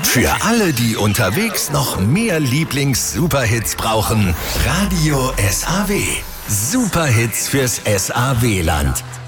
Für alle, die unterwegs noch mehr Lieblings-Superhits brauchen, Radio SAW. Superhits fürs SAW-Land.